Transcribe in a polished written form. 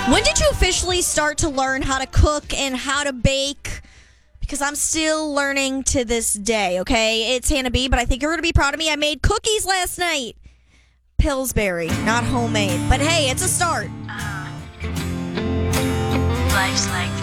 When did you officially start to learn how to cook and how to bake? Because I'm still learning to this day, okay? It's Hannah B, but I think you're going to be proud of me. I made cookies last night. Pillsbury, not homemade. But hey, it's a start. Life's like